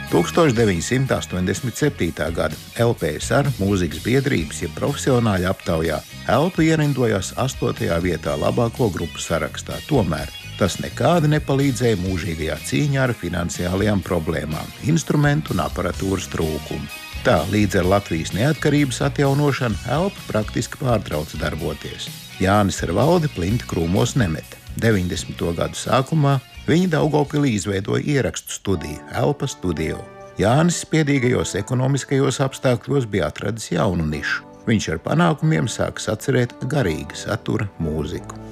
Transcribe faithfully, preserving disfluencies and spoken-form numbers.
tūkstoš deviņsimt astoņdesmit septītā gada L P S R mūzikas biedrības jeb profesionāļu aptaujā Elpa ierindojās astotajā vietā labāko grupu sarakstā. Tomēr tas nekādi nepalīdzēja mūžīgajā cīņā ar finansiālajām problēmām, instrumentu un aparatūras trūkumu. Tā, līdz ar Latvijas neatkarības atjaunošanu Elpa praktiski pārtrauca darboties. Jānis ar valdi plinti krūmos nemeta. deviņdesmito gadu sākumā viņi Daugavpilī izveidoja ierakstu studiju Elpa Studio. Jānis spiedīgajos ekonomiskajos apstākļos bija atradis jaunu nišu. Viņš ar panākumiem sāka sacerēt garīga satura mūziku.